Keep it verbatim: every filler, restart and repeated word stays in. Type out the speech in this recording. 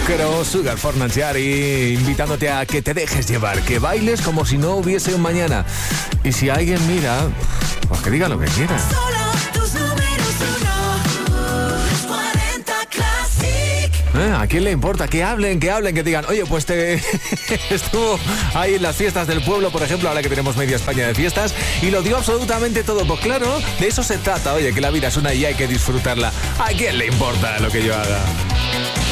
Junquero, Sugar for Nanchari, invitándote a que te dejes llevar, que bailes como si no hubiese un mañana. Y si alguien mira, pues que diga lo que quiera. ¿Eh? ¿A quién le importa? Que hablen, que hablen, que digan, oye, pues te estuvo ahí en las fiestas del pueblo, por ejemplo, ahora que tenemos media España de fiestas, y lo dio absolutamente todo. Pues claro, de eso se trata, oye, que la vida es una y hay que disfrutarla. ¿A quién le importa lo que yo haga?